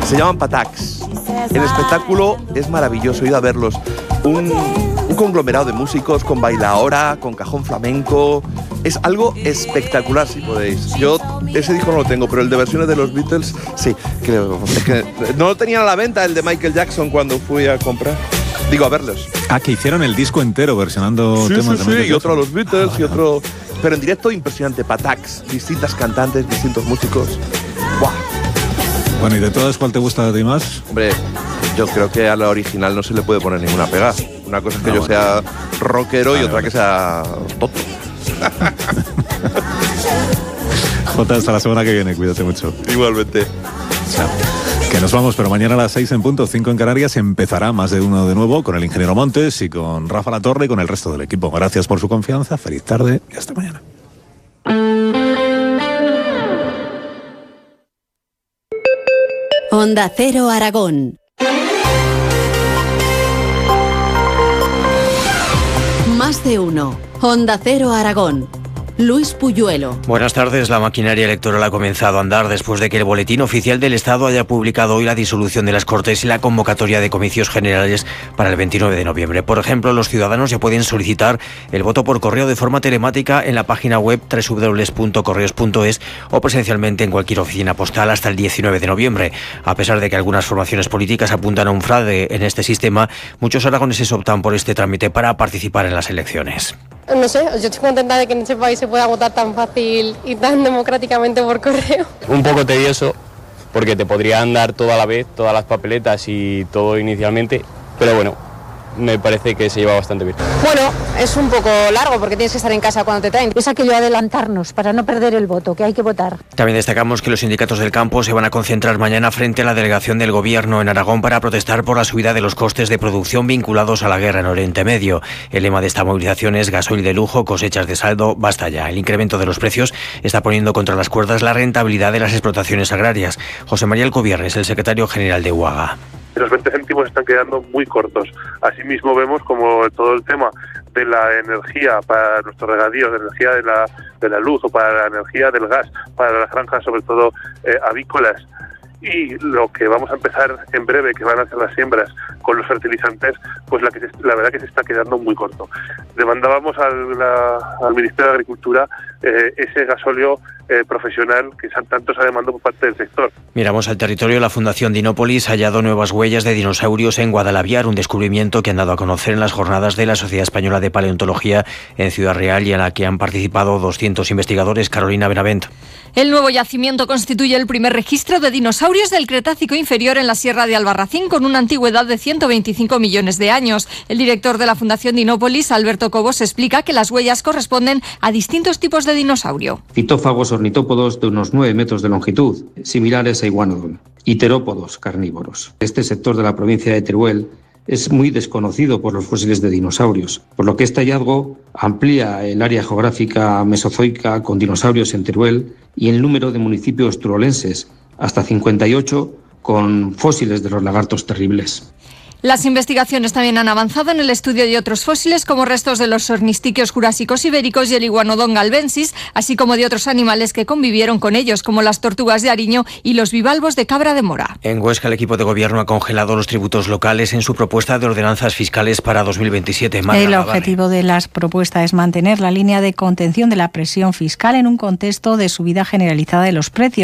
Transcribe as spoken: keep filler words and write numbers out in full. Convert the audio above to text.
Se llaman Patacs. El espectáculo es maravilloso, he ido a verlos. Un, un conglomerado de músicos con bailaora, con cajón flamenco. Es algo espectacular, si podéis. Yo ese disco no lo tengo, pero el de versiones de los Beatles, sí. Creo, es que no lo tenían a la venta, el de Michael Jackson, cuando fui a comprar. Digo, a verlos. Ah, que hicieron el disco entero versionando sí, temas sí, de Michael sí, y otro a los Beatles, ah, y otro... Pero en directo impresionante, Patacs. Distintas cantantes, distintos músicos. ¡Buah! Bueno, ¿y de todas cuál te gusta de ti más? Hombre, yo creo que a la original no se le puede poner ninguna pega. Una cosa es que no, yo bueno. sea rockero vale, y otra vale. que sea tonto. Jota, hasta la semana que viene, cuídate mucho. Igualmente. Chao. Que nos vamos, pero mañana a las seis en punto, cinco en Canarias, empezará Más de Uno de nuevo con el ingeniero Montes y con Rafa Latorre y con el resto del equipo. Gracias por su confianza, feliz tarde y hasta mañana. Onda Cero Aragón. Más de Uno. Onda Cero Aragón. Luis Puyuelo. Buenas tardes. La maquinaria electoral ha comenzado a andar después de que el Boletín Oficial del Estado haya publicado hoy la disolución de las Cortes y la convocatoria de comicios generales para el veintinueve de noviembre. Por ejemplo, los ciudadanos ya pueden solicitar el voto por correo de forma telemática en la página web doble u doble u doble u punto correos punto es o presencialmente en cualquier oficina postal hasta el diecinueve de noviembre. A pesar de que algunas formaciones políticas apuntan a un fraude en este sistema, muchos aragoneses optan por este trámite para participar en las elecciones. No sé, yo estoy contenta de que en este país se pueda votar tan fácil y tan democráticamente por correo. Un poco tedioso, porque te podrían dar todo a la vez, todas las papeletas y todo inicialmente, pero bueno, me parece que se lleva bastante bien. Bueno, es un poco largo porque tienes que estar en casa cuando te traen. Es aquello de adelantarnos para no perder el voto, que hay que votar. También destacamos que los sindicatos del campo se van a concentrar mañana frente a la delegación del Gobierno en Aragón para protestar por la subida de los costes de producción vinculados a la guerra en Oriente Medio. El lema de esta movilización es gasoil de lujo, cosechas de saldo, basta ya. El incremento de los precios está poniendo contra las cuerdas la rentabilidad de las explotaciones agrarias. José María Alcubierre es el secretario general de U A G A. Los veinte céntimos están quedando muy cortos. Asimismo vemos como todo el tema de la energía para nuestros regadíos, de la energía de la, de la luz o para la energía del gas, para las granjas sobre todo eh, avícolas, y lo que vamos a empezar en breve, que van a ser las siembras con los fertilizantes, pues la que se, la verdad que se está quedando muy corto. Demandábamos al, la, al Ministerio de Agricultura eh, ese gasóleo eh, profesional que tanto se ha demandado por parte del sector. Miramos al territorio. La Fundación Dinópolis ha hallado nuevas huellas de dinosaurios en Guadalaviar, un descubrimiento que han dado a conocer en las jornadas de la Sociedad Española de Paleontología en Ciudad Real y en la que han participado doscientos investigadores. Carolina Benavent. El nuevo yacimiento constituye el primer registro de dinosaurios del Cretácico inferior en la Sierra de Albarracín, con una antigüedad de ciento veinticinco millones de años. El director de la Fundación Dinópolis, Alberto Cobos, explica que las huellas corresponden a distintos tipos de dinosaurio. Citófagos ornitópodos de unos nueve metros de longitud, similares a Iguanodon, y terópodos carnívoros. Este sector de la provincia de Teruel es muy desconocido por los fósiles de dinosaurios, por lo que este hallazgo amplía el área geográfica mesozoica con dinosaurios en Teruel y el número de municipios turolenses, hasta cincuenta y ocho, con fósiles de los lagartos terribles. Las investigaciones también han avanzado en el estudio de otros fósiles, como restos de los ornistiquios jurásicos ibéricos y el Iguanodon galvensis, así como de otros animales que convivieron con ellos, como las tortugas de Ariño y los bivalvos de Cabra de Mora. En Huesca, el equipo de gobierno ha congelado los tributos locales en su propuesta de ordenanzas fiscales para dos mil veintisiete. Marga el Navarre. objetivo de las propuestas es mantener la línea de contención de la presión fiscal en un contexto de subida generalizada de los precios.